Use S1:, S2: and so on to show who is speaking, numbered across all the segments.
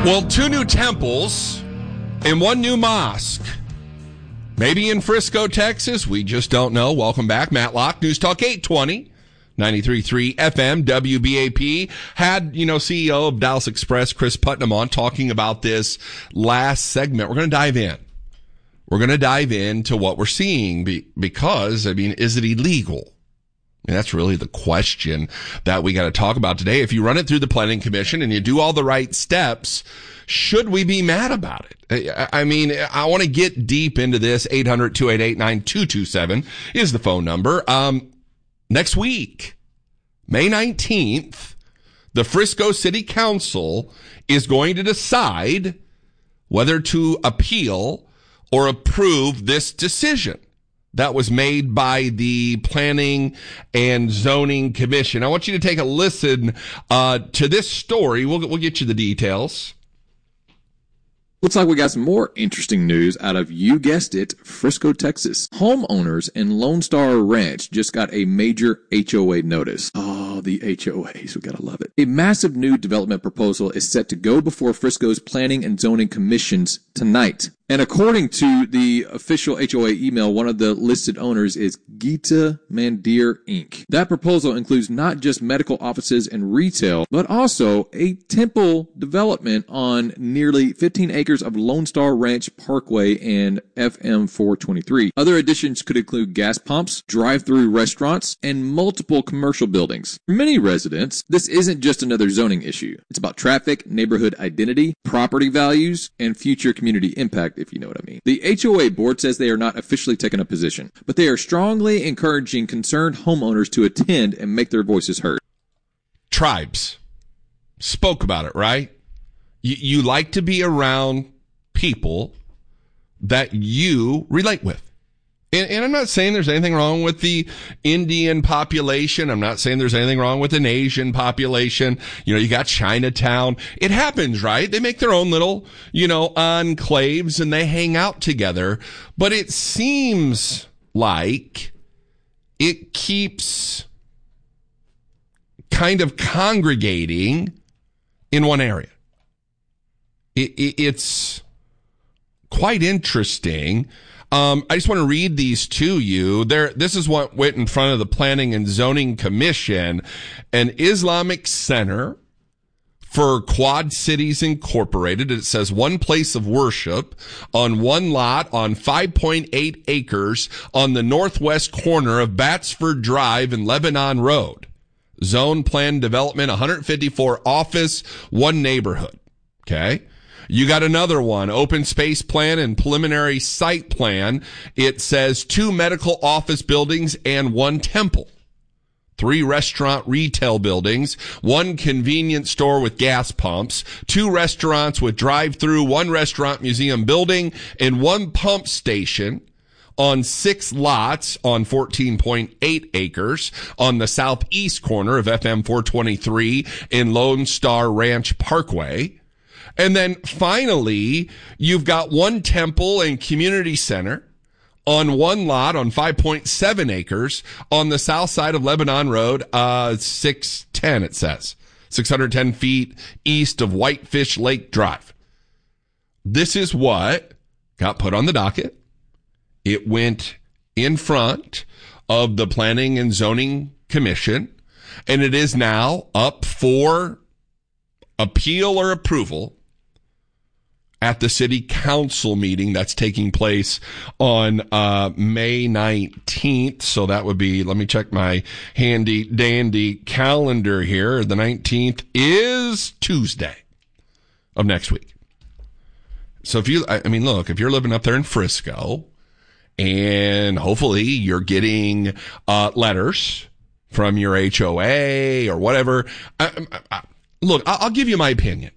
S1: Well, 2 new temples and 1 new mosque. Maybe in Frisco, Texas. We just don't know. Welcome back. Matt Locke, News Talk 820, 93.3 FM, WBAP. Had, CEO of Dallas Express, Chris Putnam, on talking about this last segment. We're going to dive in. We're going to dive into what we're seeing because, is it illegal? And that's really the question that we got to talk about today. If you run it through the Planning Commission and you do all the right steps, should we be mad about it? I want to get deep into this. 800-288-9227 is the phone number. Next week, May 19th, the Frisco City Council is going to decide whether to appeal or approve this decision that was made by the Planning and Zoning Commission. I want you to take a listen to this story. We'll get you the details.
S2: Looks like we got some more interesting news out of, you guessed it, Frisco, Texas. Homeowners in Lone Star Ranch just got a major HOA notice. Oh, the HOAs, we gotta love it. A massive new development proposal is set to go before Frisco's Planning and Zoning Commissions tonight. And according to the official HOA email, one of the listed owners is Gita Mandir Inc. That proposal includes not just medical offices and retail, but also a temple development on nearly 15 acres of Lone Star Ranch Parkway and FM 423. Other additions could include gas pumps, drive-through restaurants, and multiple commercial buildings. For many residents, this isn't just another zoning issue. It's about traffic, neighborhood identity, property values, and future community impact, if you know what I mean. The HOA board says they are not officially taking a position, but they are strongly encouraging concerned homeowners to attend and make their voices heard.
S1: Tribes spoke about it, right? You like to be around people that you relate with. And I'm not saying there's anything wrong with the Indian population. I'm not saying there's anything wrong with an Asian population. You got Chinatown. It happens, right? They make their own little, enclaves and they hang out together. But it seems like it keeps kind of congregating in one area. It's quite interesting. I just want to read these to you. This is what went in front of the Planning and Zoning Commission. An Islamic Center for Quad Cities Incorporated. It says one place of worship on one lot on 5.8 acres on the northwest corner of Batsford Drive and Lebanon Road. Zone plan development, 154 office, 1 neighborhood. Okay. You got another one, open space plan and preliminary site plan. It says 2 medical office buildings and 1 temple, 3 restaurant retail buildings, 1 convenience store with gas pumps, 2 restaurants with drive-through, 1 restaurant museum building, and 1 pump station on 6 lots on 14.8 acres on the southeast corner of FM 423 in Lone Star Ranch Parkway. And then finally, you've got 1 temple and community center on 1 lot on 5.7 acres on the south side of Lebanon Road, 610, it says. 610 feet east of Whitefish Lake Drive. This is what got put on the docket. It went in front of the Planning and Zoning Commission, and it is now up for appeal or approval at the city council meeting that's taking place on May 19th. So that would be, let me check my handy dandy calendar here. The 19th is Tuesday of next week. So if you're living up there in Frisco and hopefully you're getting letters from your HOA or whatever, look, I'll give you my opinion.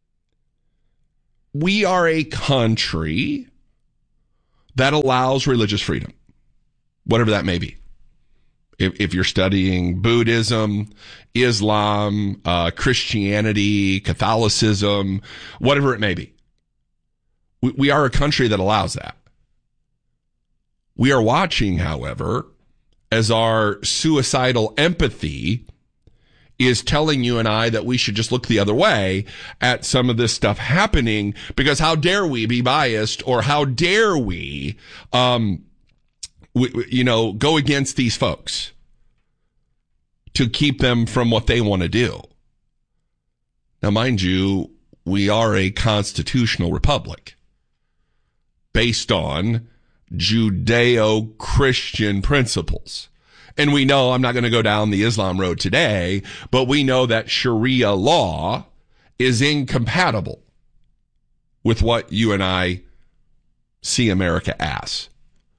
S1: We are a country that allows religious freedom, whatever that may be. If you're studying Buddhism, Islam, Christianity, Catholicism, whatever it may be. We are a country that allows that. We are watching, however, as our suicidal empathy is telling you and I that we should just look the other way at some of this stuff happening, because how dare we be biased, or how dare we, go against these folks to keep them from what they want to do. Now, mind you, we are a constitutional republic based on Judeo-Christian principles. And we know, I'm not going to go down the Islam road today, but we know that Sharia law is incompatible with what you and I see America as.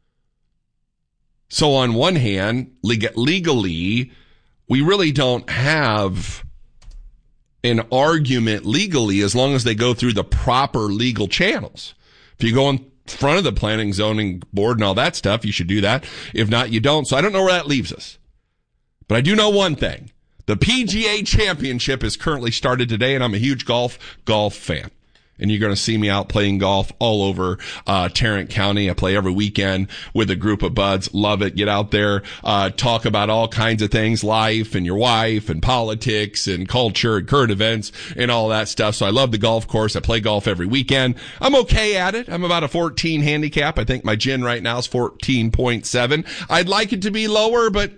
S1: So on one hand, legally, we really don't have an argument legally as long as they go through the proper legal channels. If you go in front of the planning zoning board and all that stuff, you should do that. If not, you don't. So I don't know where that leaves us. But I do know one thing. The PGA Championship is currently started today, and I'm a huge golf fan. And you're going to see me out playing golf all over Tarrant County. I play every weekend with a group of buds. Love it. Get out there, talk about all kinds of things, life and your wife and politics and culture and current events and all that stuff. So I love the golf course. I play golf every weekend. I'm okay at it. I'm about a 14 handicap. I think my GIN right now is 14.7. I'd like it to be lower, but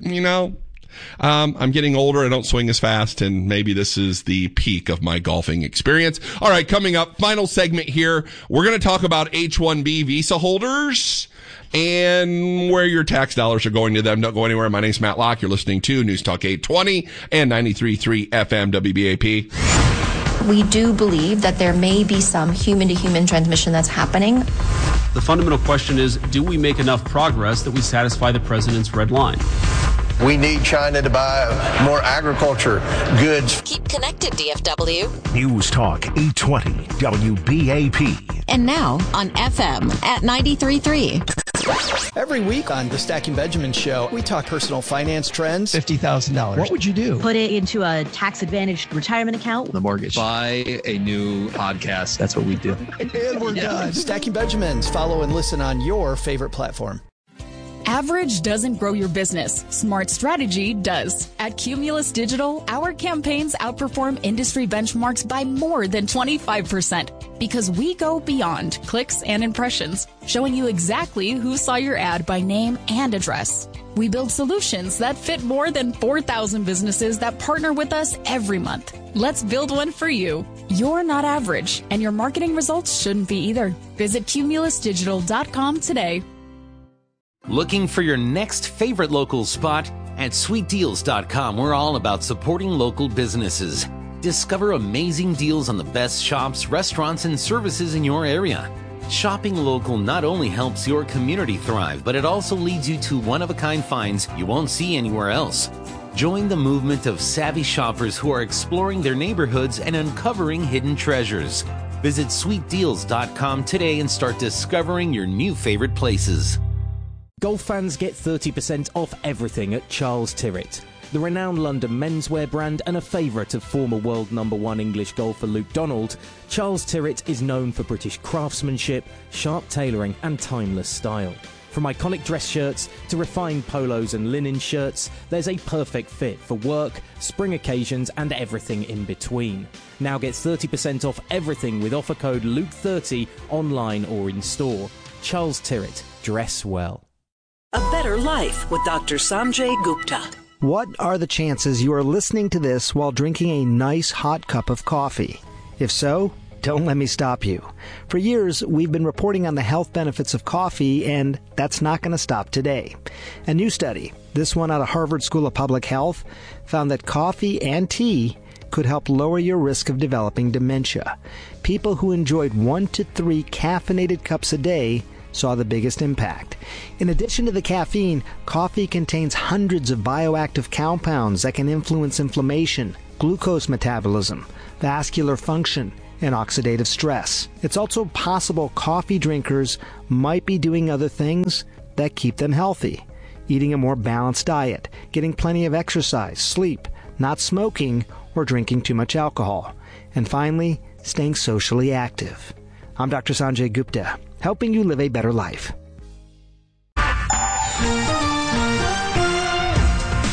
S1: I'm getting older. I don't swing as fast, and maybe this is the peak of my golfing experience. All right, coming up, final segment here. We're going to talk about H-1B visa holders and where your tax dollars are going to them. Don't go anywhere. My name's Matt Locke. You're listening to News Talk 820 and 93.3 FM WBAP.
S3: We do believe that there may be some human-to-human transmission that's happening.
S4: The fundamental question is, do we make enough progress that we satisfy the president's red line?
S5: We need China to buy more agriculture goods.
S6: Keep connected, DFW.
S7: News Talk 820 WBAP.
S6: And now on FM at 93.3.
S8: Every week on the Stacking Benjamin Show, we talk personal finance trends.
S9: $50,000. What would you do?
S10: Put it into a tax-advantaged retirement account.
S9: The mortgage.
S11: Buy a new podcast.
S9: That's what we do.
S8: And we're done. Stacking Benjamins. Follow and listen on your favorite platform.
S12: Average doesn't grow your business. Smart strategy does. At Cumulus Digital, our campaigns outperform industry benchmarks by more than 25% because we go beyond clicks and impressions, showing you exactly who saw your ad by name and address. We build solutions that fit more than 4,000 businesses that partner with us every month. Let's build one for you. You're not average, and your marketing results shouldn't be either. Visit cumulusdigital.com today.
S13: Looking for your next favorite local spot? At sweetdeals.com, we're all about supporting local businesses. Discover amazing deals on the best shops, restaurants, and services in your area. Shopping local not only helps your community thrive, but it also leads you to one-of-a-kind finds you won't see anywhere else. Join the movement of savvy shoppers who are exploring their neighborhoods and uncovering hidden treasures. Visit sweetdeals.com today and start discovering your new favorite places.
S14: Golf fans get 30% off everything at Charles Tyrwhitt. The renowned London menswear brand and a favourite of former world #1 English golfer Luke Donald, Charles Tyrwhitt is known for British craftsmanship, sharp tailoring and timeless style. From iconic dress shirts to refined polos and linen shirts, there's a perfect fit for work, spring occasions and everything in between. Now get 30% off everything with offer code LUKE30 online or in store. Charles Tyrwhitt. Dress well.
S15: A Better Life with Dr. Sanjay Gupta.
S16: What are the chances you are listening to this while drinking a nice hot cup of coffee? If so, don't let me stop you. For years, we've been reporting on the health benefits of coffee, and that's not going to stop today. A new study, this one out of Harvard School of Public Health, found that coffee and tea could help lower your risk of developing dementia. People who enjoyed 1 to 3 caffeinated cups a day saw the biggest impact. In addition to the caffeine, coffee contains hundreds of bioactive compounds that can influence inflammation, glucose metabolism, vascular function, and oxidative stress. It's also possible coffee drinkers might be doing other things that keep them healthy. Eating a more balanced diet, getting plenty of exercise, sleep, not smoking, or drinking too much alcohol. And finally, staying socially active. I'm Dr. Sanjay Gupta, helping you live a better life.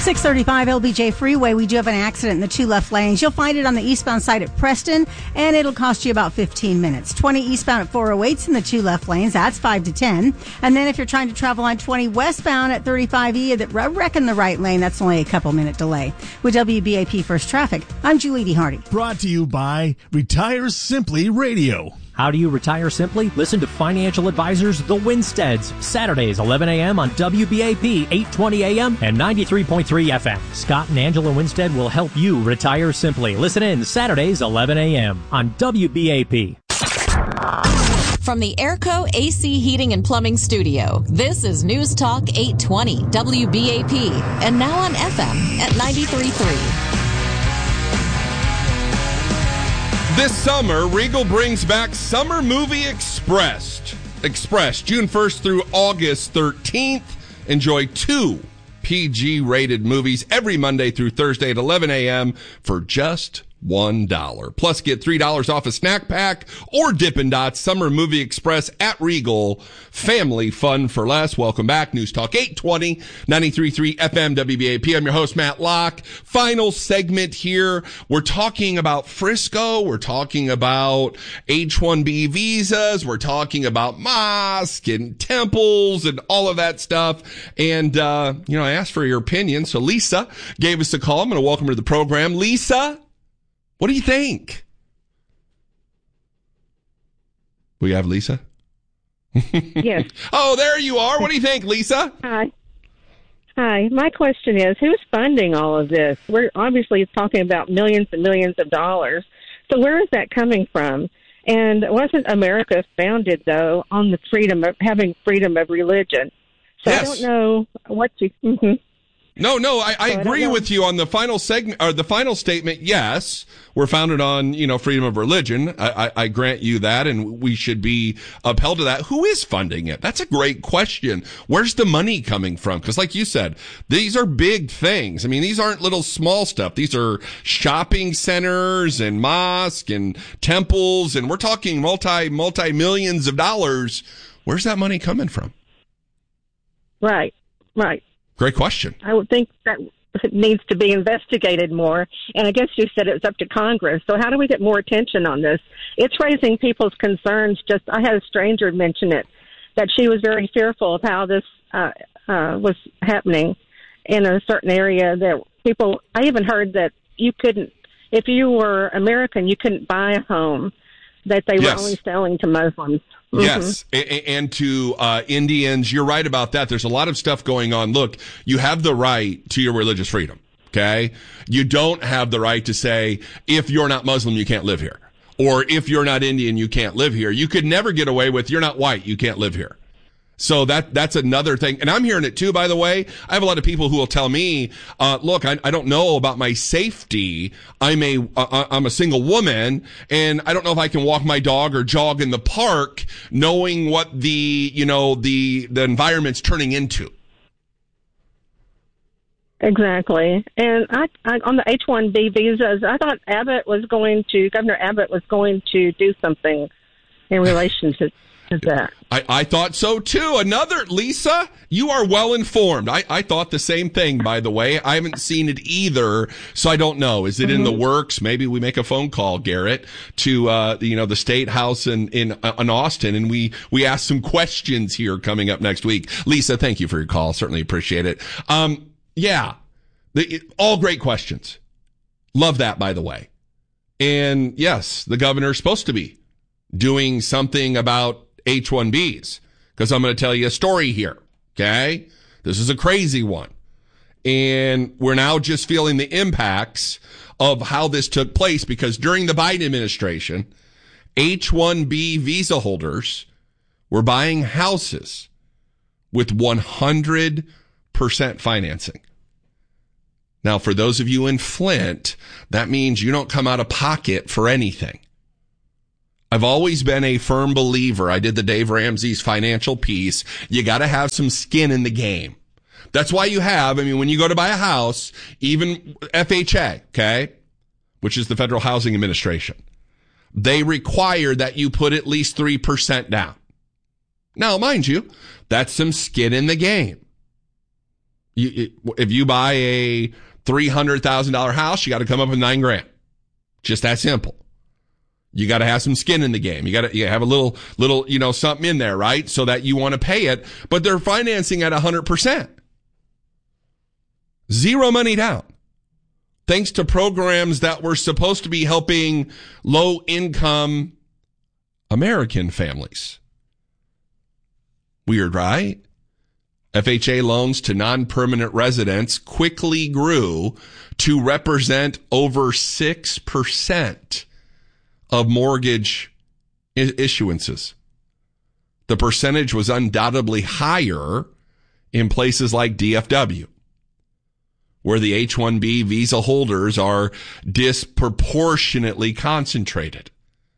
S9: 635 LBJ Freeway, we do have an accident in the two left lanes. You'll find it on the eastbound side at Preston, and it'll cost you about 15 minutes. 20 eastbound at 408 in the two left lanes. That's 5 to 10. And then if you're trying to travel on 20 westbound at 35E, that wreck in the right lane, that's only a couple minute delay. With WBAP First Traffic, I'm Julie D. Hardy.
S17: Brought to you by Retire Simply Radio.
S18: How do you retire simply? Listen to financial advisors The Winsteads, Saturdays 11 a.m. on WBAP 820 a.m. and 93.3 FM. Scott and Angela Winstead will help you retire simply. Listen in Saturdays 11 a.m. on WBAP.
S6: From the Airco AC Heating and Plumbing Studio, this is News Talk 820 WBAP, and now on FM at 93.3.
S1: This summer, Regal brings back Summer Movie Express, June 1st through August 13th. Enjoy 2 PG-rated movies every Monday through Thursday at 11 a.m. for just $1. Plus, get $3 off a snack pack or Dippin' Dots Summer Movie Express at Regal. Family fun for less. Welcome back. News Talk 820, 93.3 FM WBAP. I'm your host, Matt Locke. Final segment here. We're talking about Frisco. We're talking about H-1B visas. We're talking about mosques and temples and all of that stuff. And, I asked for your opinion. So Lisa gave us a call. I'm going to welcome her to the program. Lisa, what do you think? We have Lisa?
S19: Yes.
S1: Oh, there you are. What do you think, Lisa?
S19: Hi. My question is, who's funding all of this? We're obviously talking about millions and millions of dollars. So where is that coming from? And wasn't America founded, though, on the freedom of having freedom of religion? So yes. I don't know what you... Mm-hmm.
S1: No, I agree with you on the final segment or the final statement. Yes, we're founded on, freedom of religion. I grant you that, and we should be upheld to that. Who is funding it? That's a great question. Where's the money coming from? Because like you said, these are big things. I mean, these aren't little small stuff. These are shopping centers and mosques and temples, and we're talking multi-millions of dollars. Where's that money coming from?
S19: Right.
S1: Great question.
S19: I would think that it needs to be investigated more. And I guess you said it was up to Congress. So how do we get more attention on this? It's raising people's concerns. I had a stranger mention it, that she was very fearful of how this was happening in a certain area. That people, I even heard that you couldn't, if you were American, you couldn't buy a home, that they were only selling to Muslims. Mm-hmm.
S1: Yes, and to Indians. You're right about that. There's a lot of stuff going on. Look, you have the right to your religious freedom, okay? You don't have the right to say, if you're not Muslim, you can't live here. Or if you're not Indian, you can't live here. You could never get away with, you're not white, you can't live here. So that's another thing. And I'm hearing it too, by the way. I have a lot of people who will tell me, look, I don't know about my safety. I'm a single woman, and I don't know if I can walk my dog or jog in the park knowing what the environment's turning into.
S19: Exactly. And I on the H-1B visas, I thought Governor Abbott was going to do something in relation to that.
S1: I thought so too. Lisa, you are well informed. I thought the same thing, by the way. I haven't seen it either, so I don't know. Is it in the works? Maybe we make a phone call, Garrett, to the State House in Austin, and we ask some questions here coming up next week. Lisa, thank you for your call. Certainly appreciate it. All great questions. Love that, by the way. And yes, the governor's supposed to be doing something about H-1Bs, because I'm going to tell you a story here, okay? This is a crazy one. And we're now just feeling the impacts of how this took place, because during the Biden administration, H-1B visa holders were buying houses with 100% financing. Now, for those of you in Flint, that means you don't come out of pocket for anything. I've always been a firm believer. I did the Dave Ramsey's financial piece. You got to have some skin in the game. That's why when you go to buy a house, even FHA, okay, which is the Federal Housing Administration, they require that you put at least 3% down. Now, mind you, that's some skin in the game. If you buy a $300,000 house, you got to come up with $9,000. Just that simple. You got to have some skin in the game. You got to have a little, something in there, right? So that you want to pay it, but they're financing at 100%. Zero money down. Thanks to programs that were supposed to be helping low income American families. Weird, right? FHA loans to non-permanent residents quickly grew to represent over 6% of mortgage issuances. The percentage was undoubtedly higher in places like DFW, where the H-1B visa holders are disproportionately concentrated.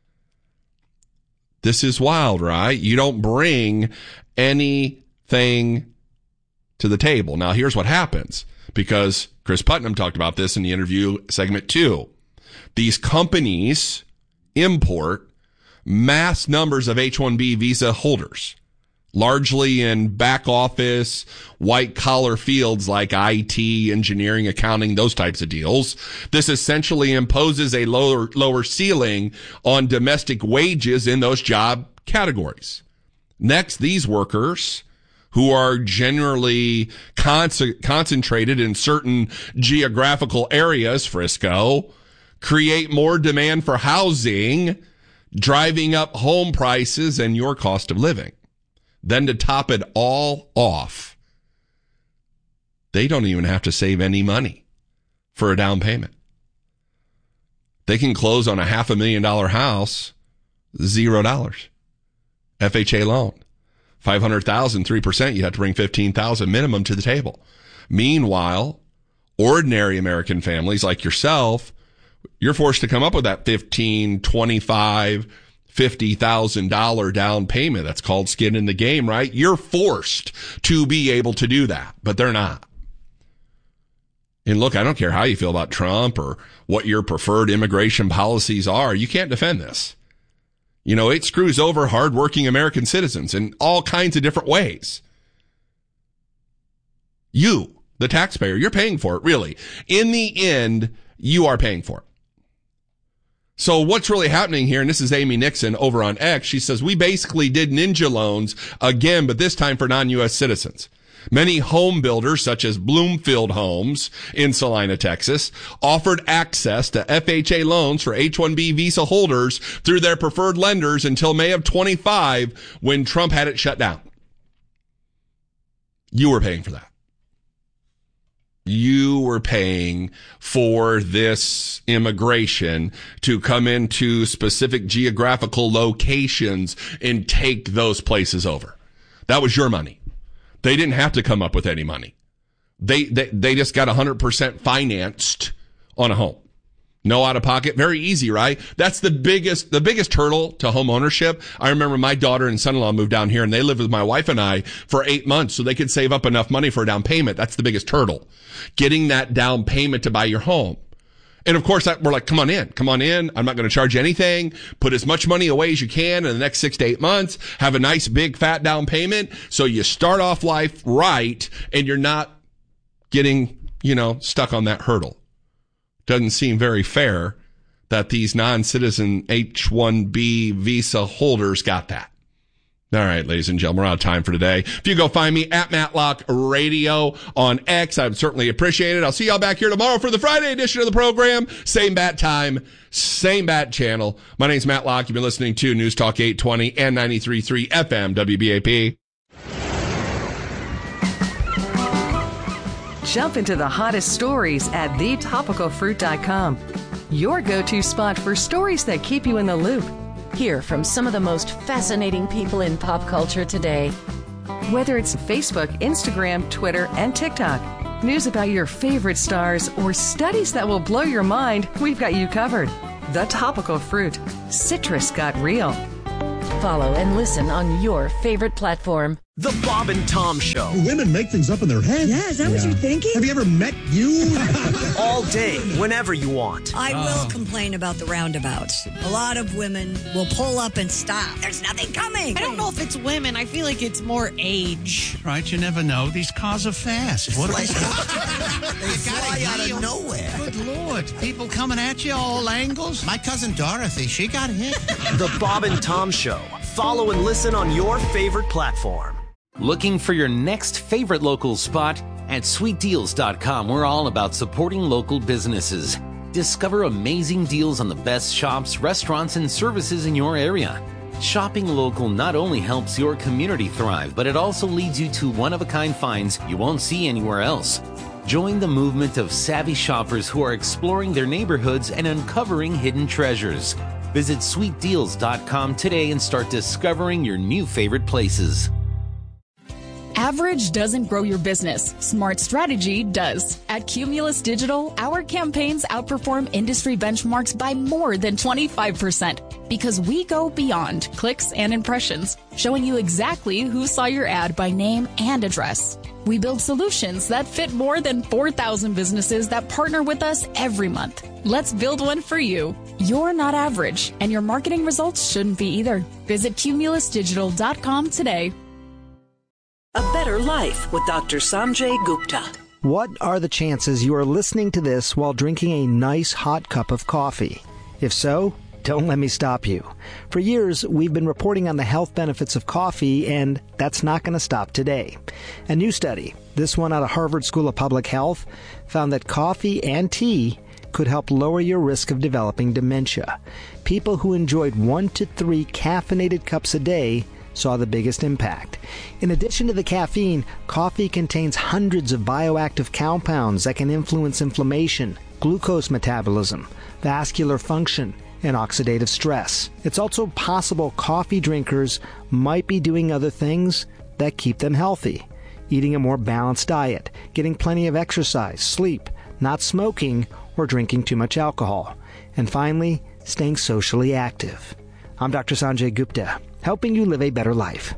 S1: This is wild, right? You don't bring anything to the table. Now, here's what happens, because Chris Putnam talked about this in the interview segment 2. These companies import mass numbers of H-1B visa holders, largely in back office, white collar fields like IT, engineering, accounting, those types of deals. This essentially imposes a lower ceiling on domestic wages in those job categories. Next, these workers, who are generally concentrated in certain geographical areas, Frisco, create more demand for housing, driving up home prices and your cost of living. Then to top it all off, they don't even have to save any money for a down payment. They can close on a $500,000 house, $0. FHA loan. $500,000, 3%, you have to bring $15,000 minimum to the table. Meanwhile, ordinary American families like yourself, you're forced to come up with that $15,000, $25,000, $50,000 down payment. That's called skin in the game, right? You're forced to be able to do that, but they're not. And look, I don't care how you feel about Trump or what your preferred immigration policies are. You can't defend this. You know, it screws over hardworking American citizens in all kinds of different ways. You, the taxpayer, you're paying for it, really. In the end, you are paying for it. So what's really happening here, and this is Amy Nixon over on X, she says, we basically did ninja loans again, but this time for non-U.S. citizens. Many home builders, such as Bloomfield Homes in Salina, Texas, offered access to FHA loans for H-1B visa holders through their preferred lenders until May of 25, when Trump had it shut down. You were paying for that. You were paying for this immigration to come into specific geographical locations and take those places over. That was your money. They didn't have to come up with any money. They just got 100% financed on a home. No out of pocket. Very easy, right? That's the biggest hurdle to home ownership. I remember my daughter and son-in-law moved down here and they lived with my wife and I for 8 months so they could save up enough money for a down payment. That's the biggest hurdle. Getting that down payment to buy your home. And of course, we're like, come on in. I'm not going to charge you anything. Put as much money away as you can in the next 6 to 8 months. Have a nice big fat down payment. So you start off life right and you're not getting, stuck on that hurdle. Doesn't seem very fair that these non-citizen H-1B visa holders got that. All right, ladies and gentlemen, we're out of time for today. If you go find me at Matlock Radio on X, I would certainly appreciate it. I'll see y'all back here tomorrow for the Friday edition of the program. Same bat time, same bat channel. My name's Matlock. You've been listening to News Talk 820 and 93.3 FM WBAP.
S20: Jump into the hottest stories at thetopicalfruit.com. Your go-to spot for stories that keep you in the loop.
S21: Hear from some of the most fascinating people in pop culture today.
S20: Whether it's Facebook, Instagram, Twitter, and TikTok, news about your favorite stars, or studies that will blow your mind, we've got you covered. The Topical Fruit. Citrus got real.
S21: Follow and listen on your favorite platform.
S2: The Bob and Tom Show.
S17: Women make things up in their heads.
S22: Yeah, is that what you're thinking?
S17: Have you ever met you?
S2: All day, whenever you want.
S22: I will complain about the roundabouts. A lot of women will pull up and stop. There's nothing coming.
S23: I don't know if it's women. I feel like it's more age.
S24: Right, you never know. These cars are fast. What are they?
S22: They fly out of nowhere.
S24: Good Lord. People coming at you all angles. My cousin Dorothy, she got hit.
S2: The Bob and Tom Show. Follow and listen on your favorite platform.
S13: Looking for your next favorite local spot? At sweetdeals.com, we're all about supporting local businesses. Discover amazing deals on the best shops, restaurants, and services in your area. Shopping local not only helps your community thrive, but it also leads you to one-of-a-kind finds you won't see anywhere else. Join the movement of savvy shoppers who are exploring their neighborhoods and uncovering hidden treasures. Visit sweetdeals.com today and start discovering your new favorite places.
S12: Average doesn't grow your business. Smart strategy does. At Cumulus Digital, our campaigns outperform industry benchmarks by more than 25% because we go beyond clicks and impressions, showing you exactly who saw your ad by name and address. We build solutions that fit more than 4,000 businesses that partner with us every month. Let's build one for you. You're not average, and your marketing results shouldn't be either. Visit cumulusdigital.com today.
S15: A Better Life with Dr. Sanjay Gupta.
S16: What are the chances you are listening to this while drinking a nice hot cup of coffee? If so, don't let me stop you. For years, we've been reporting on the health benefits of coffee, and that's not going to stop today. A new study, this one out of Harvard School of Public Health, found that coffee and tea could help lower your risk of developing dementia. People who enjoyed 1 to 3 caffeinated cups a day saw the biggest impact. In addition to the caffeine, coffee contains hundreds of bioactive compounds that can influence inflammation, glucose metabolism, vascular function, and oxidative stress. It's also possible coffee drinkers might be doing other things that keep them healthy. Eating a more balanced diet, getting plenty of exercise, sleep, not smoking, or drinking too much alcohol. And finally, staying socially active. I'm Dr. Sanjay Gupta, helping you live a better life.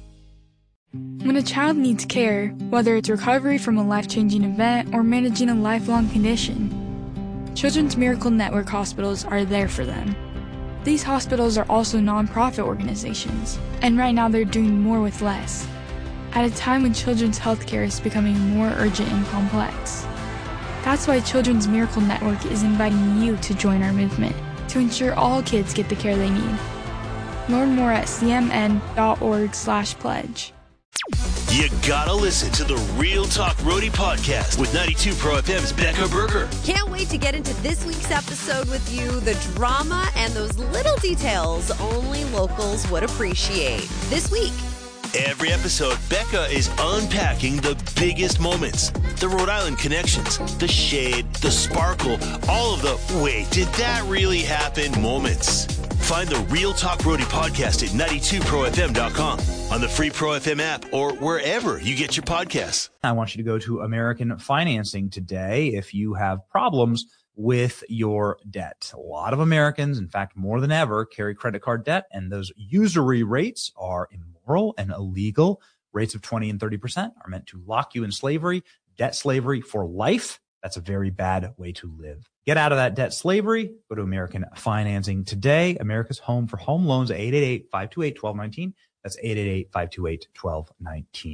S25: When a child needs care, whether it's recovery from a life-changing event or managing a lifelong condition, Children's Miracle Network hospitals are there for them. These hospitals are also nonprofit organizations, and right now they're doing more with less, at a time when children's health care is becoming more urgent and complex. That's why Children's Miracle Network is inviting you to join our movement to ensure all kids get the care they need. Learn more at cmn.org/pledge.
S26: You gotta listen to the Real Talk Roadie podcast with 92 Pro FM's Becca Berger.
S27: Can't wait to get into this week's episode with you. The drama and those little details only locals would appreciate. This week.
S26: Every episode, Becca is unpacking the biggest moments. The Rhode Island connections, the shade, the sparkle, all of the wait, did that really happen moments. Find the Real Talk Roadie podcast at 92profm.com, on the free Pro FM app, or wherever you get your podcasts.
S28: I want you to go to American Financing today if you have problems with your debt. A lot of Americans, in fact, more than ever, carry credit card debt, and those usury rates are immoral and illegal. Rates of 20 and 30% are meant to lock you in slavery, debt slavery for life. That's a very bad way to live. Get out of that debt slavery. Go to American Financing today. America's home for home loans, 888-528-1219. That's 888-528-1219.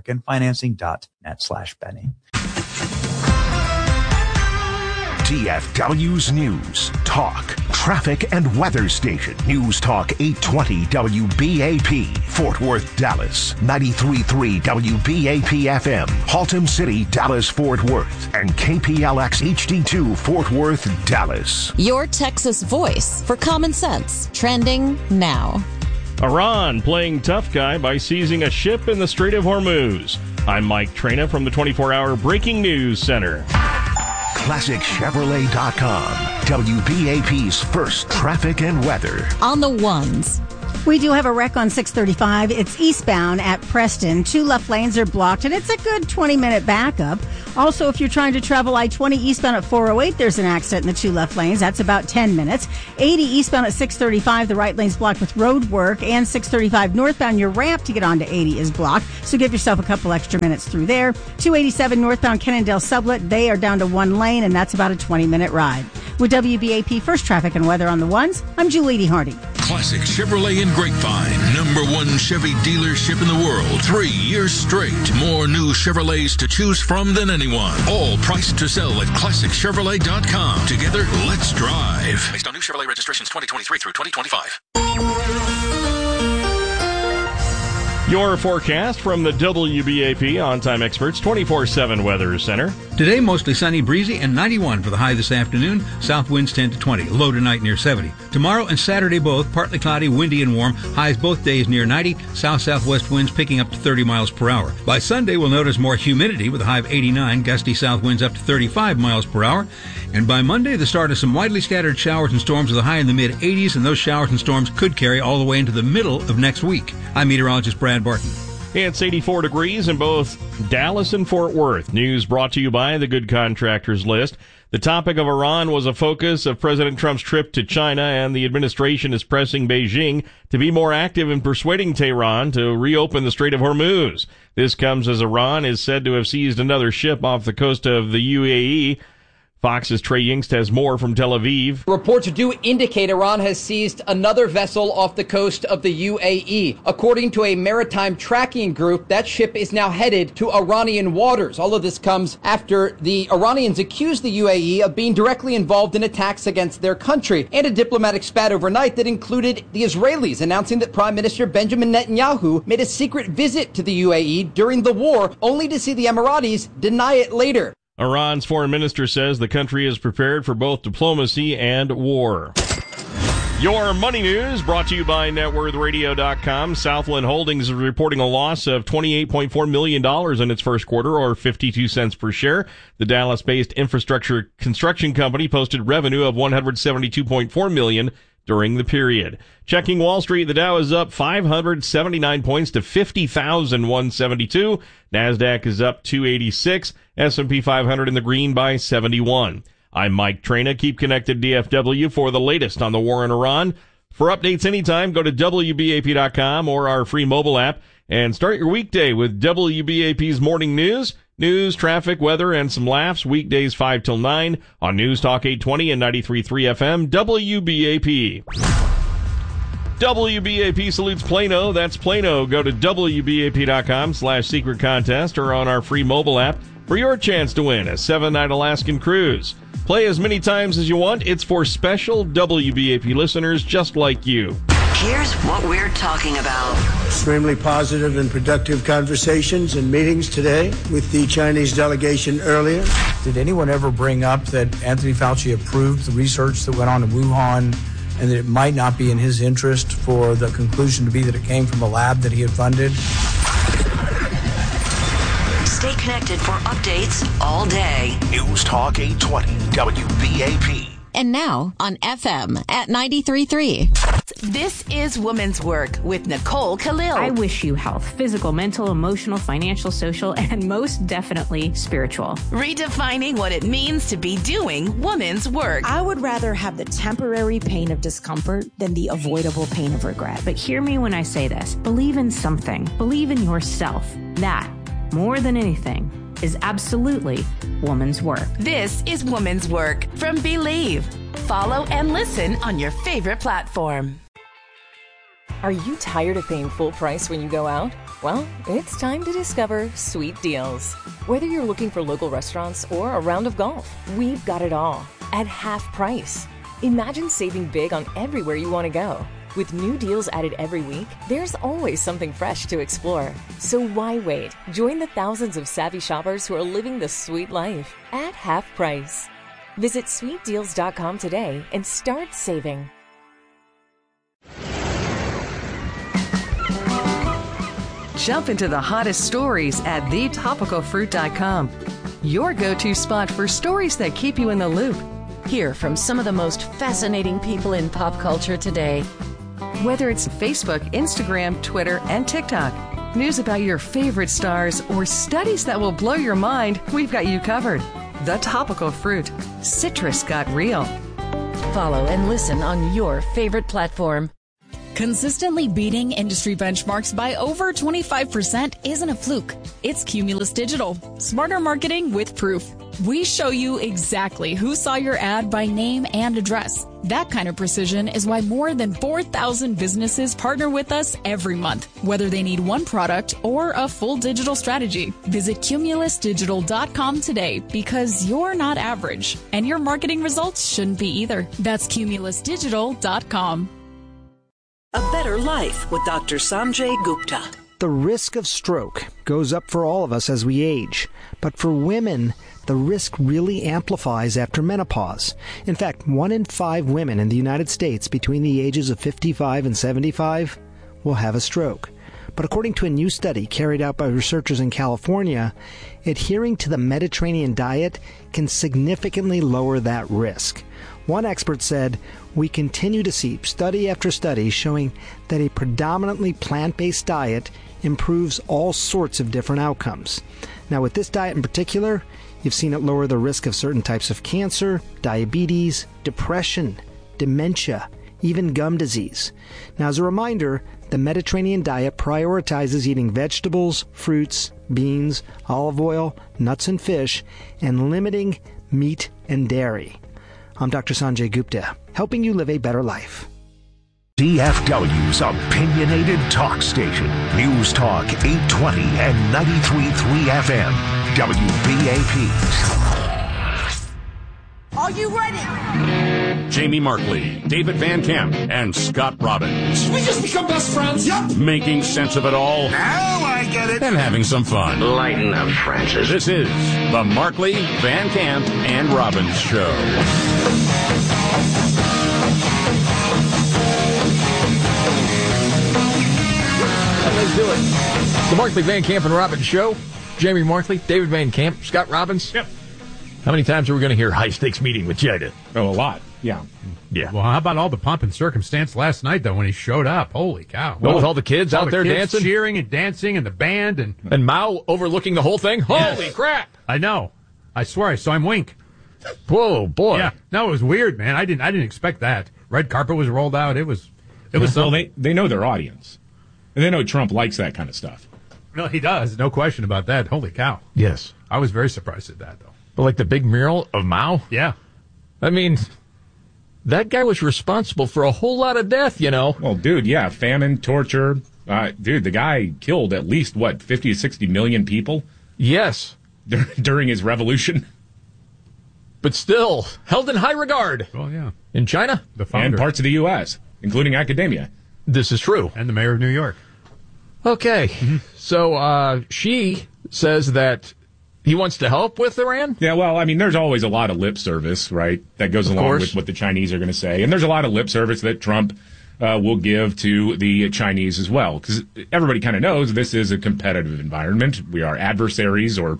S28: AmericanFinancing.net/Benny.
S7: DFW's News, Talk, Traffic, and Weather Station. News Talk 820 WBAP, Fort Worth, Dallas. 93.3 WBAP FM, Haltom City, Dallas, Fort Worth. And KPLX HD2, Fort Worth, Dallas.
S6: Your Texas voice for common sense. Trending now.
S29: Iran playing tough guy by seizing a ship in the Strait of Hormuz. I'm Mike Trena from the 24-hour Breaking News Center.
S7: ClassicChevrolet.com, WBAP's first traffic and weather.
S9: On the ones. We do have a wreck on 635. It's eastbound at Preston. 2 left lanes are blocked, and it's a good 20-minute backup. Also, if you're trying to travel I-20 eastbound at 408, there's an accident in the 2 left lanes. That's about 10 minutes. 80 eastbound at 635, the right lane's blocked with road work. And 635 northbound, your ramp to get onto 80 is blocked. So give yourself a couple extra minutes through there. 287 northbound Kennendale Sublet, they are down to 1 lane, and that's about a 20-minute ride. With WBAP First Traffic and Weather on the ones, I'm Julie D. Hardy.
S3: Classic Chevrolet in Grapevine. #1 Chevy dealership in the world. 3 years straight. More new Chevrolets to choose from than anyone. All priced to sell at ClassicChevrolet.com. Together, let's drive.
S4: Based on new Chevrolet registrations 2023 through 2025.
S29: Your forecast from the WBAP On-Time Experts 24/7 Weather Center.
S5: Today, mostly sunny, breezy, and 91 for the high this afternoon. South winds 10 to 20. Low tonight near 70. Tomorrow and Saturday both, partly cloudy, windy, and warm. Highs both days near 90. South-southwest winds picking up to 30 miles per hour. By Sunday, we'll notice more humidity with a high of 89. Gusty south winds up to 35 miles per hour. And by Monday, the start of some widely scattered showers and storms with a high in the mid-80s, and those showers and storms could carry all the way into the middle of next week. I'm meteorologist Brad Barton.
S29: It's 84 degrees in both Dallas and Fort Worth. News brought to you by the Good Contractors List. The topic of Iran was a focus of President Trump's trip to China, and the administration is pressing Beijing to be more active in persuading Tehran to reopen the Strait of Hormuz. This comes as Iran is said to have seized another ship off the coast of the UAE. Fox's Trey Yingst has more from Tel Aviv.
S8: Reports do indicate Iran has seized another vessel off the coast of the UAE. According to a maritime tracking group, that ship is now headed to Iranian waters. All of this comes after the Iranians accused the UAE of being directly involved in attacks against their country, and a diplomatic spat overnight that included the Israelis announcing that Prime Minister Benjamin Netanyahu made a secret visit to the UAE during the war, only to see the Emiratis deny it later.
S29: Iran's foreign minister says the country is prepared for both diplomacy and war. Your money news brought to you by NetWorthRadio.com. Southland Holdings is reporting a loss of $28.4 million in its first quarter, or 52 cents per share. The Dallas-based infrastructure construction company posted revenue of $172.4 million during the period. Checking Wall Street, the Dow is up 579 points to 50,172. NASDAQ is up 286. S&P 500 in the green by 71. I'm Mike Traina. Keep connected DFW for the latest on the war in Iran. For updates anytime, go to WBAP.com or our free mobile app and start your weekday with WBAP's morning news, traffic, weather, and some laughs. Weekdays 5 till 9 on News Talk 820 and 93.3 FM, WBAP. WBAP salutes Plano. That's Plano. Go to WBAP.com/secret contest or on our free mobile app for your chance to win a 7-night Alaskan cruise. Play as many times as you want. It's for special WBAP listeners just like you.
S10: Here's what we're talking about.
S11: Extremely positive and productive conversations and meetings today with the Chinese delegation earlier.
S28: Did anyone ever bring up that Anthony Fauci approved the research that went on in Wuhan and that it might not be in his interest for the conclusion to be that it came from a lab that he had funded?
S10: Stay connected for updates all day.
S7: News Talk 820 WBAP.
S6: And now on FM at 93.3.
S14: This is Women's Work with Nicole Khalil.
S18: I wish you health, physical, mental, emotional, financial, social, and most definitely spiritual.
S14: Redefining what it means to be doing women's work.
S19: I would rather have the temporary pain of discomfort than the avoidable pain of regret.
S18: But hear me when I say this. Believe in something. Believe in yourself. That, more than anything, is absolutely woman's work.
S14: This is Woman's Work from Believe. Follow and listen on your favorite platform.
S30: Are you tired of paying full price when you go out? Well, it's time to discover Sweet Deals. Whether you're looking for local restaurants or a round of golf, we've got it all at half price. Imagine saving big on everywhere you want to go. With new deals added every week, there's always something fresh to explore. So why wait? Join the thousands of savvy shoppers who are living the sweet life at half price. Visit sweetdeals.com today and start saving.
S20: Jump into the hottest stories at thetopicalfruit.com. Your go-to spot for stories that keep you in the loop.
S21: Hear from some of the most fascinating people in pop culture today.
S20: Whether it's Facebook, Instagram, Twitter, and TikTok, News about your favorite stars or studies that will blow your mind, we've got you covered. The Topical Fruit. Citrus got real.
S21: Follow and listen on your favorite platform.
S1: Consistently beating industry benchmarks by over 25% isn't a fluke. It's Cumulus Digital. Smarter marketing with proof. We show you exactly who saw your ad by name and address. That kind of precision is why more than 4,000 businesses partner with us every month, whether they need one product or a full digital strategy. Visit cumulusdigital.com today because you're not average, and your marketing results shouldn't be either. That's cumulusdigital.com.
S2: A Better Life with Dr. Sanjay Gupta.
S12: The risk of stroke goes up for all of us as we age, but for women, the risk really amplifies after menopause. In fact, 1 in 5 women in the United States between the ages of 55 and 75 will have a stroke. But according to a new study carried out by researchers in California, adhering to the Mediterranean diet can significantly lower that risk. One expert said, "We continue to see study after study showing that a predominantly plant-based diet improves all sorts of different outcomes." Now, with this diet in particular, you've seen it lower the risk of certain types of cancer, diabetes, depression, dementia, even gum disease. Now, as a reminder, the Mediterranean diet prioritizes eating vegetables, fruits, beans, olive oil, nuts and fish, and limiting meat and dairy. I'm Dr. Sanjay Gupta, helping you live a better life.
S7: DFW's opinionated talk station. News Talk 820 and 93.3 FM. WBAP.
S13: Are you ready?
S15: Jamie Markley, David Van Camp, and Scott Robbins.
S13: We just become best friends. Yep.
S15: Making sense of it all.
S13: Now I get it.
S15: And having some fun.
S13: Lighten up, Francis.
S15: This is the Markley, Van Camp, and Robbins Show.
S16: Let's do it. The Markley, Van Camp, and Robbins Show. Jamie Markley, David Van Camp, Scott Robbins.
S15: Yep.
S16: How many times are we going to hear high-stakes meeting with Jada?
S15: Oh, a lot. Yeah.
S16: Yeah.
S17: Well, how about all the pomp and circumstance last night, though, when he showed up? Holy cow.
S16: Well, with all the kids out there dancing?
S17: Cheering and dancing and the band.
S16: And Mao overlooking the whole thing?
S17: Yes.
S16: Holy crap.
S17: I know. I swear I saw him wink.
S16: Whoa, boy.
S17: Yeah. No, it was weird, man. I didn't expect that. Red carpet was rolled out. It was
S15: well, they know their audience. And they know Trump likes that kind of stuff.
S17: No, he does. No question about that. Holy cow.
S16: Yes.
S17: I was very surprised at that, though.
S16: But like the big mural of Mao?
S17: Yeah.
S16: I mean, that guy was responsible for a whole lot of death, you know.
S15: Well, dude, yeah, famine, torture. Dude, the guy killed at least, 50 to 60 million people?
S16: Yes.
S15: During his revolution.
S16: But still, held in high regard.
S17: Well, yeah.
S16: In China?
S17: The founder.
S15: And parts of the U.S., including academia.
S16: This is true.
S17: And the mayor of New York.
S16: Okay. Mm-hmm. So she says that he wants to help with Iran?
S15: Yeah, well, I mean, there's always a lot of lip service, right, that goes along with what the Chinese are going to say. And there's a lot of lip service that Trump will give to the Chinese as well. Because everybody kind of knows this is a competitive environment. We are adversaries or,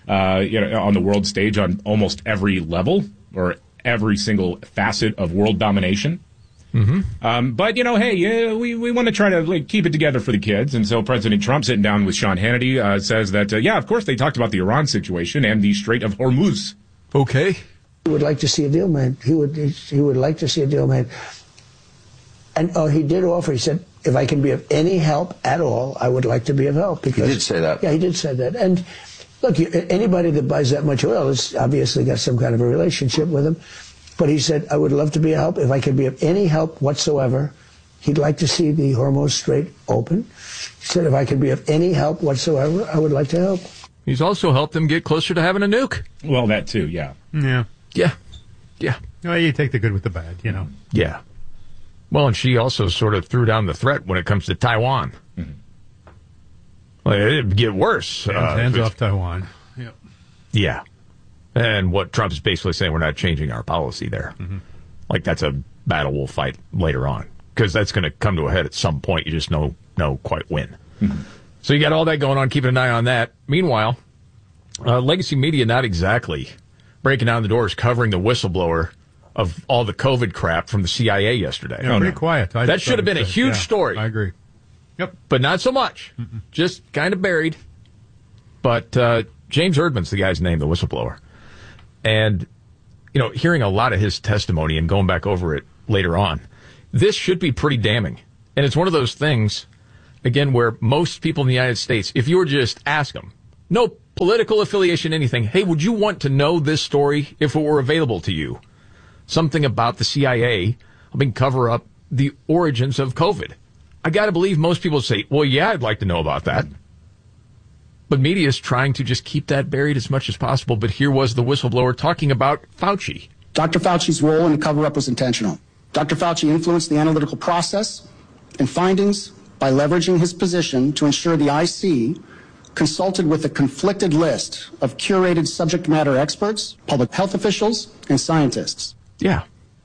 S15: on the world stage on almost every level or every single facet of world domination.
S16: Mm-hmm.
S15: But, hey, we want to try to keep it together for the kids. And so President Trump, sitting down with Sean Hannity, says that, of course, they talked about the Iran situation and the Strait of Hormuz.
S16: Okay.
S11: He would like to see a deal made. He would like to see a deal made. And he did offer, he said, if I can be of any help at all, I would like to be of help. Because,
S22: he did say that.
S11: Yeah, he did say that. And look, anybody that buys that much oil has obviously got some kind of a relationship with him. But he said, I would love to be of help. If I could be of any help whatsoever, he'd like to see the Hormuz Strait open. He said, if I could be of any help whatsoever, I would like to help.
S16: He's also helped them get closer to having a nuke.
S15: Well, that too, yeah.
S17: Yeah.
S16: Yeah. Yeah.
S17: Well, you take the good with the bad,
S16: Yeah. Well, and she also sort of threw down the threat when it comes to Taiwan.
S15: Mm-hmm.
S16: Well, it'd get worse.
S17: Hands off Taiwan. Yep.
S16: Yeah. And what Trump is basically saying, we're not changing our policy there.
S17: Mm-hmm.
S16: Like that's a battle we'll fight later on. Because that's going to come to a head at some point. You just know quite when.
S15: Mm-hmm.
S16: So you got all that going on, keeping an eye on that. Meanwhile, legacy media not exactly breaking down the doors, covering the whistleblower of all the COVID crap from the CIA yesterday.
S17: Yeah, pretty quiet.
S16: That should have been a huge story.
S17: I agree.
S16: Yep. But not so much. Just kind of buried. But James Erdman's the guy's name, the whistleblower. And, hearing a lot of his testimony and going back over it later on, this should be pretty damning. And it's one of those things, again, where most people in the United States, if you were to just ask them, no political affiliation, anything, hey, would you want to know this story if it were available to you? Something about the CIA helping cover up the origins of COVID. I got to believe most people say, well, yeah, I'd like to know about that. But media is trying to just keep that buried as much as possible. But here was the whistleblower talking about Fauci.
S3: Dr. Fauci's role in the cover-up was intentional. Dr. Fauci influenced the analytical process and findings by leveraging his position to ensure the IC consulted with a conflicted list of curated subject matter experts, public health officials, and scientists.
S16: Yeah.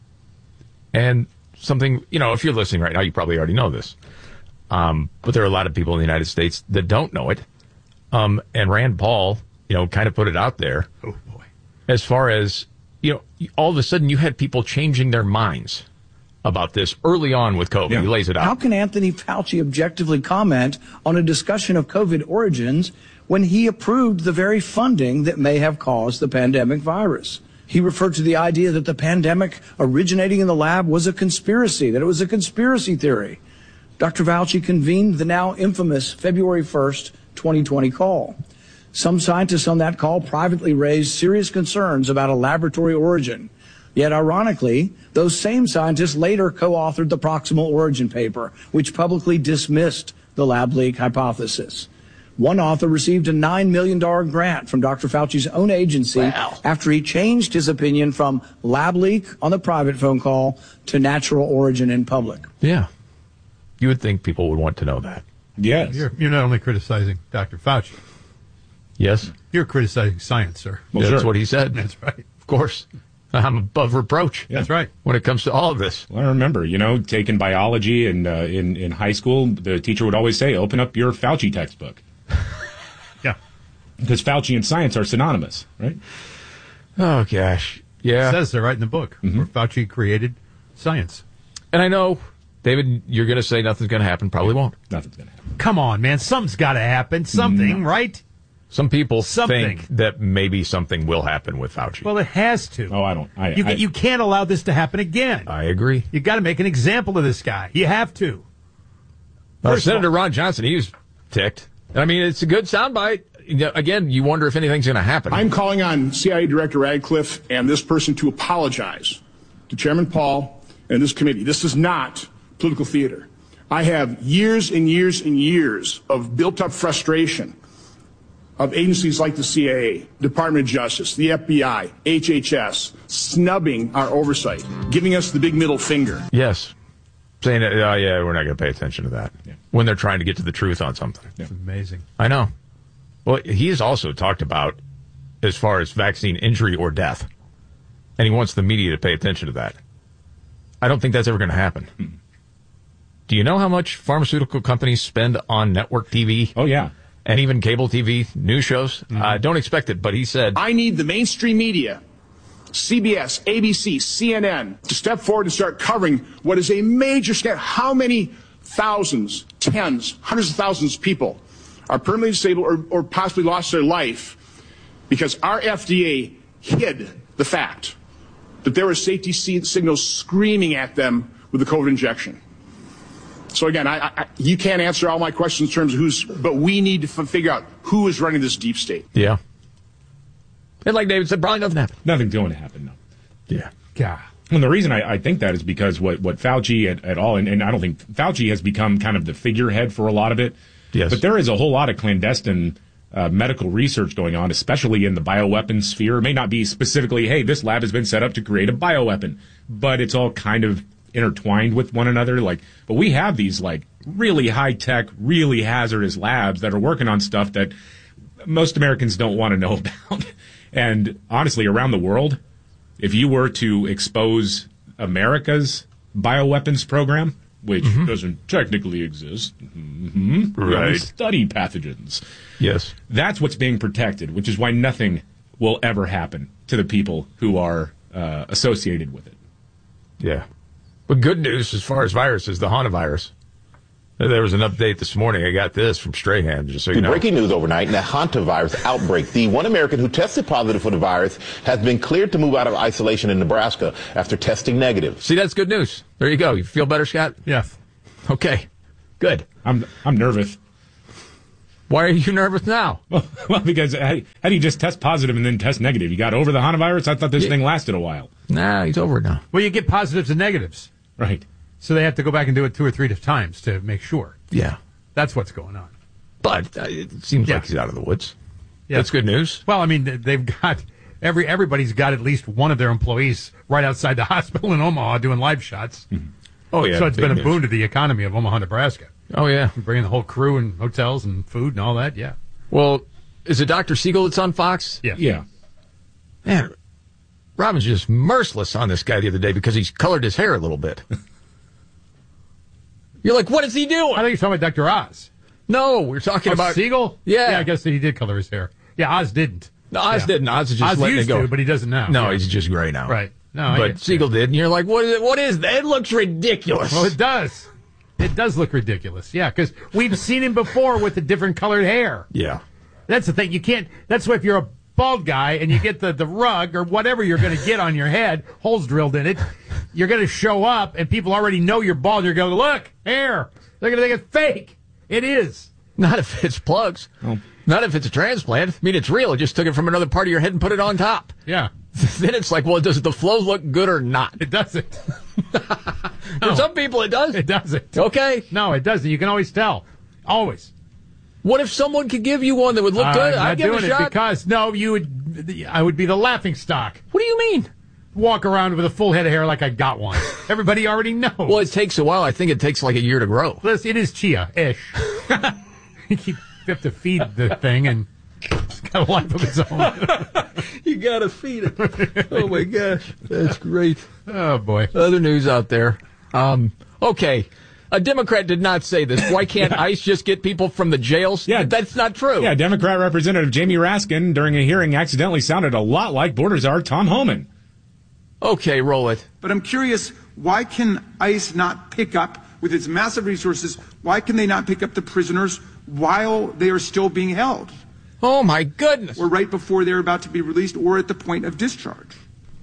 S16: And something, if you're listening right now, you probably already know this. But there are a lot of people in the United States that don't know it. And Rand Paul, kind of put it out there.
S17: Oh, boy.
S16: As far as, all of a sudden you had people changing their minds about this early on with COVID. Yeah. He lays it out.
S4: How can Anthony Fauci objectively comment on a discussion of COVID origins when he approved the very funding that may have caused the pandemic virus? He referred to the idea that the pandemic originating in the lab was a conspiracy, that it was a conspiracy theory. Dr. Fauci convened the now infamous February 1st, 2020 call. Some scientists on that call privately raised serious concerns about a laboratory origin. Yet, ironically, those same scientists later co-authored the proximal origin paper, which publicly dismissed the lab leak hypothesis. One author received a $9 million grant from Dr. Fauci's own agency after he changed his opinion from lab leak on the private phone call to natural origin in public.
S16: Yeah. You would think people would want to know that.
S15: Yes.
S17: You're not only criticizing Dr. Fauci.
S16: Yes.
S17: You're criticizing science, sir.
S16: Well, that's what he said.
S17: That's right.
S16: Of course. I'm above reproach.
S17: Yeah. That's right.
S16: When it comes to all of this.
S15: Well, I remember, taking biology and in high school, the teacher would always say, open up your Fauci textbook.
S17: Yeah.
S15: Because Fauci and science are synonymous, right?
S16: Oh, gosh. Yeah.
S17: It says they're right in the book where Fauci created science.
S16: And I know, David, you're going to say nothing's going to happen. Probably won't.
S15: Nothing's going to happen.
S17: Come on, man. Something's got to happen. Something, right?
S16: Some people think that maybe something will happen with Fauci.
S17: Well, it has to.
S15: Oh, I don't.
S17: You can't allow this to happen again.
S16: I agree.
S17: You got to make an example of this guy. You have to.
S16: Senator Ron Johnson, he was ticked. I mean, it's a good soundbite. Again, you wonder if anything's going to happen.
S5: I'm calling on CIA Director Radcliffe and this person to apologize to Chairman Paul and this committee. This is not political theater. I have years and years and years of built-up frustration of agencies like the CIA, Department of Justice, the FBI, HHS, snubbing our oversight, giving us the big middle finger.
S16: Yes. Saying, we're not going to pay attention to that. Yeah. When they're trying to get to the truth on something.
S17: Yeah. It's amazing.
S16: I know. Well, he's also talked about as far as vaccine injury or death. And he wants the media to pay attention to that. I don't think that's ever going to happen. Do you know how much pharmaceutical companies spend on network TV?
S15: Oh, yeah.
S16: And even cable TV news shows? Don't expect it, but he said...
S5: I need the mainstream media, CBS, ABC, CNN, to step forward and start covering what is a major scandal. How many thousands, tens, hundreds of thousands of people are permanently disabled or possibly lost their life because our FDA hid the fact that there were safety signals screaming at them with the COVID injection. So again, you can't answer all my questions in terms of but we need to figure out who is running this deep state.
S16: Yeah. And like David said, probably nothing happened.
S15: Nothing's going to happen, no.
S16: Yeah.
S17: God.
S15: And the reason I think that is because what Fauci at all, and I don't think Fauci has become kind of the figurehead for a lot of it.
S16: Yes.
S15: But there is a whole lot of clandestine medical research going on, especially in the bioweapon sphere. It may not be specifically, hey, this lab has been set up to create a bioweapon, but it's all kind of intertwined with one another. But we have these really high tech, really hazardous labs that are working on stuff that most Americans don't want to know about. And honestly, around the world, if you were to expose America's bioweapons program, which doesn't technically exist,
S16: right?
S15: Study pathogens.
S16: Yes,
S15: that's what's being protected, which is why nothing will ever happen to the people who are associated with it.
S16: Yeah. But good news as far as viruses, the Hanavirus. There was an update this morning. I got this from Strahan, just so you know.
S8: Breaking news overnight, the hantavirus outbreak. The one American who tested positive for the virus has been cleared to move out of isolation in Nebraska after testing negative.
S16: See, that's good news. There you go. You feel better, Scott?
S17: Yes.
S16: Okay. Good.
S15: I'm nervous.
S16: Why are you nervous now?
S15: Well, because how do you just test positive and then test negative? You got over the hantavirus? I thought this thing lasted a while.
S16: Nah, he's over it now.
S17: Well, you get positives and negatives.
S15: Right.
S17: So they have to go back and do it 2 or 3 times to make sure.
S16: Yeah.
S17: That's what's going on.
S16: But it seems like he's out of the woods. Yeah. That's good news.
S17: Well, I mean, they've got everybody's got at least one of their employees right outside the hospital in Omaha doing live shots.
S16: Mm-hmm. Oh, yeah.
S17: So it's been a boon to the economy of Omaha, Nebraska.
S16: Oh, yeah.
S17: Bringing the whole crew and hotels and food and all that, yeah.
S16: Well, is it Dr. Siegel that's on Fox?
S17: Yeah.
S15: Yeah.
S16: Man, Robin's just merciless on this guy the other day because he's colored his hair a little bit. You're like, what is he doing?
S17: I think you're talking about Dr. Oz.
S16: No, we're talking about
S17: Siegel?
S16: Yeah.
S17: I guess he did color his hair. Yeah, Oz didn't.
S16: No, Oz didn't. Oz is just letting it go.
S17: Used to, but he doesn't now.
S16: No, he's just gray now.
S17: Right. No,
S16: but Siegel did, and you're like, what is that? It looks ridiculous.
S17: Well, it does. It does look ridiculous. Yeah, because we've seen him before with the different colored hair.
S16: Yeah.
S17: That's the thing. You can't. That's why if you're a bald guy and you get the rug or whatever you're going to get on your head, holes drilled in it, you're going to show up and people already know you're bald. You're going to go, look, hair. They're going to think it's fake. It is.
S16: Not if it's plugs. Oh. Not if it's a transplant. I mean, it's real. It just took it from another part of your head and put it on top.
S17: Yeah.
S16: Then it's like, well, does the flow look good or not?
S17: It doesn't.
S16: For some people, it does.
S17: It doesn't.
S16: Okay.
S17: No, it doesn't. You can always tell. Always.
S16: What if someone could give you one that would look good? I'd give it a shot.
S17: Because, no, I would be the laughing stock.
S16: What do you mean?
S17: Walk around with a full head of hair like I got one. Everybody already knows.
S16: Well, it takes a while. I think it takes like a year to grow.
S17: Listen, it is chia-ish. You have to feed the thing, and it's got a life of its own.
S16: You got to feed it. Oh, my gosh. That's great.
S17: Oh, boy.
S16: Other news out there. Okay. A Democrat did not say this. Why can't ICE just get people from the jails?
S15: Yeah.
S16: That's not true.
S15: Yeah, Democrat Representative Jamie Raskin, during a hearing, accidentally sounded a lot like border czar Tom Homan.
S16: Okay, roll it.
S9: But I'm curious, why can ICE not pick up, with its massive resources, why can they not pick up the prisoners while they are still being held?
S16: Oh, my goodness.
S9: Or right before they're about to be released or at the point of discharge?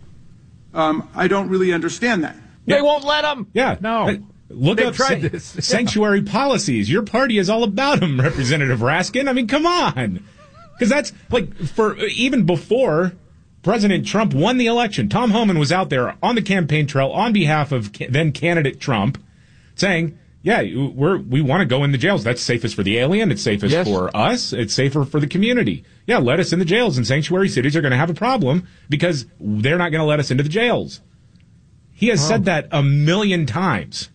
S9: I don't really understand that.
S16: They won't let them.
S15: Yeah.
S17: No.
S15: Look up sanctuary policies. Your party is all about them, Representative Raskin. I mean, come on. Because that's, like, for even before President Trump won the election, Tom Homan was out there on the campaign trail on behalf of then candidate Trump saying, yeah, we want to go in the jails. That's safest for the alien. It's safest for us. It's safer for the community. Yeah, let us in the jails. And sanctuary cities are going to have a problem because they're not going to let us into the jails. He has said that 1,000,000 times.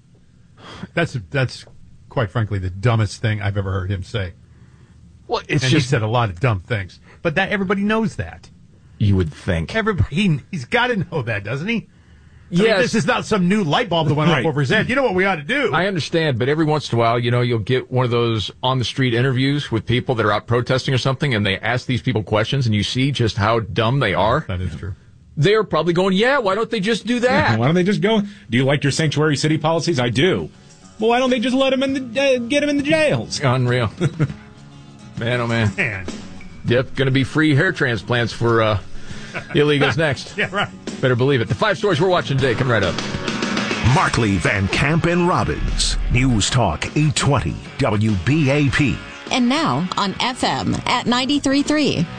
S17: That's quite frankly the dumbest thing I've ever heard him say.
S16: Well,
S17: he said a lot of dumb things, but that everybody knows that.
S16: You would think
S17: he's got to know that, doesn't he?
S16: Yes.
S17: I mean, this is not some new light bulb that went off over his head. You know what we ought to do.
S16: I understand, but every once in a while, you'll get one of those on the street interviews with people that are out protesting or something, and they ask these people questions, and you see just how dumb they are.
S17: That is true.
S16: They're probably going, yeah, why don't they just do that?
S15: Yeah, why don't they just go? Do you like your sanctuary city policies? I do. Well, why don't they just let them get them in the jails?
S16: Unreal. Man, oh, man. Yep, going to be free hair transplants for illegals next.
S17: Yeah, right.
S16: Better believe it. The 5 stories we're watching today coming right up.
S7: Markley, Van Camp, and Robbins. News Talk 820 WBAP.
S6: And now on FM at 93.3.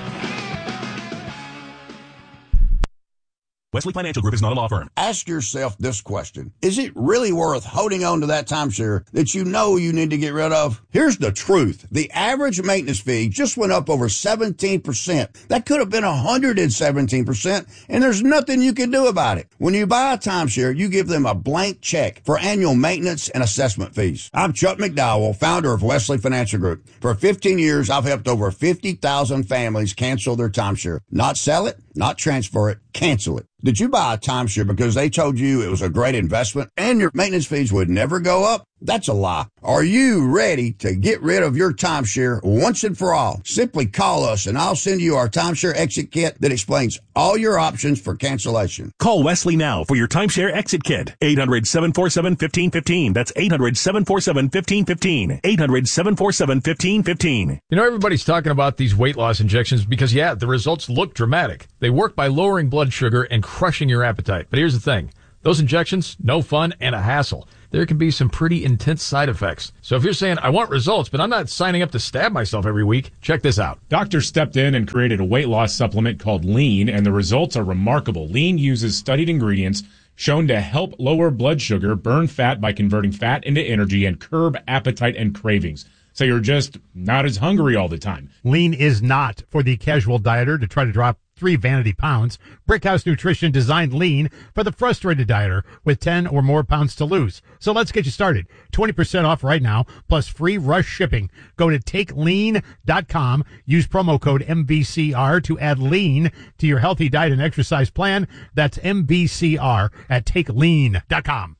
S22: Wesley Financial Group is not a law firm.
S23: Ask yourself this question. Is it really worth holding on to that timeshare that you know you need to get rid of? Here's the truth. The average maintenance fee just went up over 17%. That could have been 117%, and there's nothing you can do about it. When you buy a timeshare, you give them a blank check for annual maintenance and assessment fees. I'm Chuck McDowell, founder of Wesley Financial Group. For 15 years, I've helped over 50,000 families cancel their timeshare. Not sell it, not transfer it, cancel it. Did you buy a timeshare because they told you it was a great investment and your maintenance fees would never go up? That's a lie. Are you ready to get rid of your timeshare once and for all? Simply call us and I'll send you our timeshare exit kit that explains all your options for cancellation.
S22: Call Wesley now for your timeshare exit kit. 800-747-1515. That's 800-747-1515. 800-747-1515.
S16: You know, everybody's talking about these weight loss injections because, yeah, the results look dramatic. They work by lowering blood sugar and crushing your appetite. But here's the thing. Those injections, no fun and a hassle. There can be some pretty intense side effects. So if you're saying, I want results, but I'm not signing up to stab myself every week, check this out.
S15: Doctors stepped in and created a weight loss supplement called Lean, and the results are remarkable. Lean uses studied ingredients shown to help lower blood sugar, burn fat by converting fat into energy, and curb appetite and cravings. So you're just not as hungry all the time.
S17: Lean is not for the casual dieter to try to drop 3 vanity pounds. Brickhouse Nutrition designed Lean for the frustrated dieter with 10 or more pounds to lose. So let's get you started. 20% off right now, plus free rush shipping. Go to TakeLean.com. Use promo code MBCR to add Lean to your healthy diet and exercise plan. That's MBCR at TakeLean.com.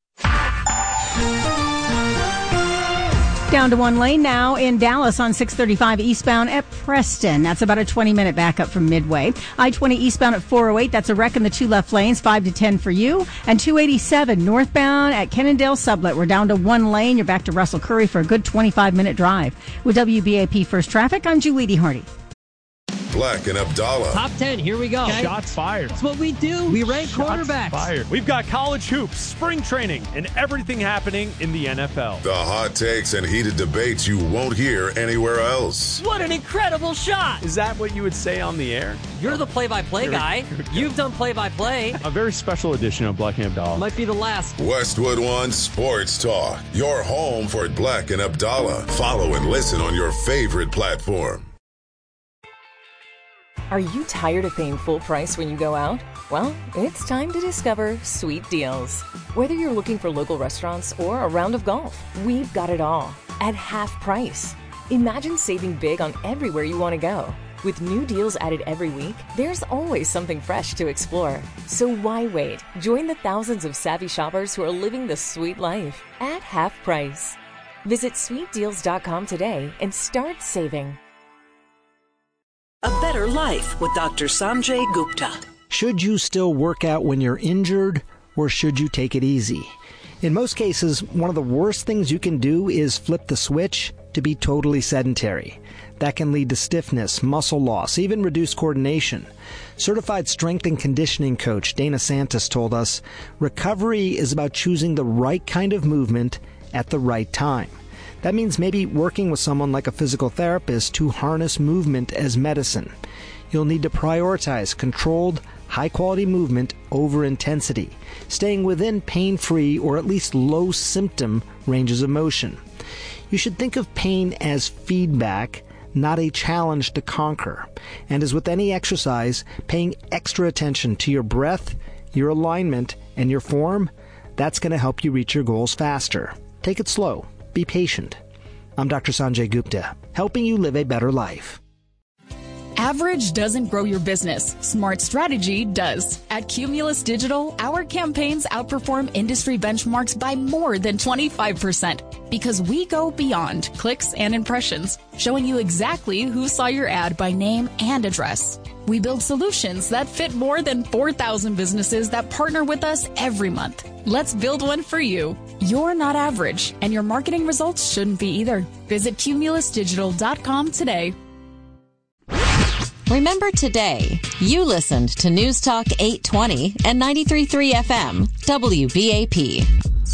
S10: Down to one lane now in Dallas on 635 eastbound at Preston. That's about a 20-minute backup from Midway. I-20 eastbound at 408. That's a wreck in the 2 left lanes, 5 to 10 for you. And 287 northbound at Kennendale Sublet. We're down to one lane. You're back to Russell Curry for a good 25-minute drive. With WBAP First Traffic, I'm Julie Hardy.
S14: Black and Abdallah.
S18: Top 10, here we go.
S19: Okay. Shots fired.
S18: That's what we do. We rank quarterbacks.
S19: Fired. We've got college hoops, spring training, and everything happening in the NFL.
S14: The hot takes and heated debates you won't hear anywhere else.
S18: What an incredible shot.
S19: Is that what you would say on the air?
S18: You're the play-by-play guy. You've done play-by-play.
S19: A very special edition of Black and Abdallah.
S18: Might be the last.
S14: Westwood One Sports Talk. Your home for Black and Abdallah. Follow and listen on your favorite platform.
S30: Are you tired of paying full price when you go out? Well, it's time to discover Sweet Deals. Whether you're looking for local restaurants or a round of golf, we've got it all at half price. Imagine saving big on everywhere you want to go. With new deals added every week, there's always something fresh to explore. So why wait? Join the thousands of savvy shoppers who are living the sweet life at half price. Visit sweetdeals.com today and start saving.
S2: A Better Life with Dr. Sanjay Gupta.
S12: Should you still work out when you're injured, or should you take it easy? In most cases, one of the worst things you can do is flip the switch to be totally sedentary. That can lead to stiffness, muscle loss, even reduced coordination. Certified strength and conditioning coach Dana Santos told us, recovery is about choosing the right kind of movement at the right time. That means maybe working with someone like a physical therapist to harness movement as medicine. You'll need to prioritize controlled, high-quality movement over intensity, staying within pain-free or at least low-symptom ranges of motion. You should think of pain as feedback, not a challenge to conquer. And as with any exercise, paying extra attention to your breath, your alignment, and your form, that's going to help you reach your goals faster. Take it slow. Be patient. I'm Dr. Sanjay Gupta, helping you live a better life.
S1: Average doesn't grow your business. Smart strategy does. At Cumulus Digital, our campaigns outperform industry benchmarks by more than 25% because we go beyond clicks and impressions, showing you exactly who saw your ad by name and address. We build solutions that fit more than 4,000 businesses that partner with us every month. Let's build one for you. You're not average, and your marketing results shouldn't be either. Visit cumulusdigital.com today.
S6: Remember today, you listened to News Talk 820 and 93.3 FM, WBAP.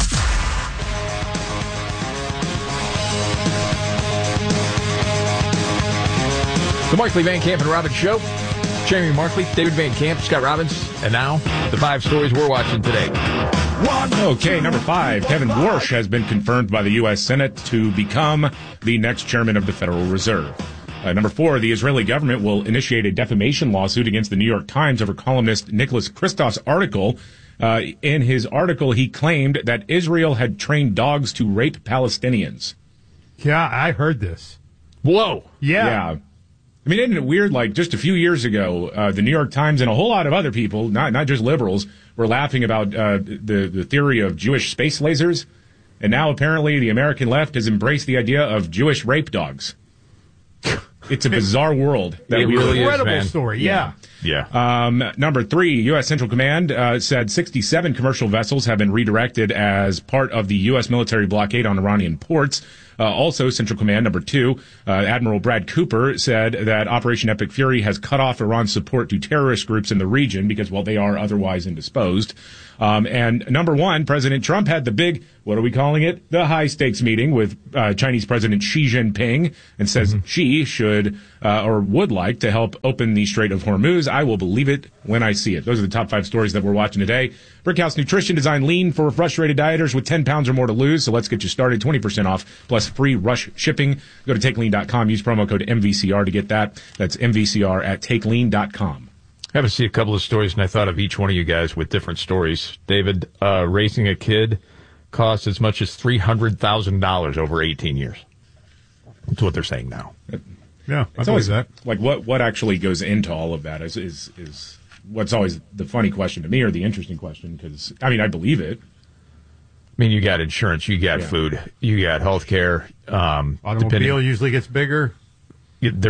S16: The Markley, Van Camp, and Robbins Show. Jeremy Markley, David Van Camp, Scott Robbins, and now the 5 stories we're watching today.
S15: Okay, number 5. Kevin Warsh has been confirmed by the U.S. Senate to become the next chairman of the Federal Reserve. Number 4, the Israeli government will initiate a defamation lawsuit against the New York Times over columnist Nicholas Kristof's article. In his article, he claimed that Israel had trained dogs to rape Palestinians.
S17: Yeah, I heard this.
S16: Whoa.
S17: Yeah.
S15: I mean, isn't it weird? Like, just a few years ago, the New York Times and a whole lot of other people, not just liberals, were laughing about the theory of Jewish space lasers. And now apparently the American left has embraced the idea of Jewish rape dogs. It's a bizarre world.
S16: That we really
S17: incredible
S16: is, man.
S17: story. Yeah.
S15: Number 3, U.S. Central Command said 67 commercial vessels have been redirected as part of the U.S. military blockade on Iranian ports. Also, Central Command, number 2, Admiral Brad Cooper said that Operation Epic Fury has cut off Iran's support to terrorist groups in the region because, well, they are otherwise indisposed. And number 1, President Trump had the big, what are we calling it? The high-stakes meeting with Chinese President Xi Jinping and says Xi should or would like to help open the Strait of Hormuz. I will believe it when I see it. Those are the top 5 stories that we're watching today. Brickhouse Nutrition designed lean for frustrated dieters with 10 pounds or more to lose. So let's get you started. 20% off plus free rush shipping. Go to takelean.com. Use promo code MVCR to get that. That's MVCR at takelean.com.
S16: I haven't seen a couple of stories, and I thought of each one of you guys with different stories. David, raising a kid costs as much as $300,000 over 18 years. That's what they're saying now.
S17: Yeah,
S15: it's always that. Like what actually goes into all of that is what's always the funny question to me, or the interesting question, because I mean I believe it.
S16: I mean, you got insurance, you got food, you got health care.
S17: Automobile usually gets bigger.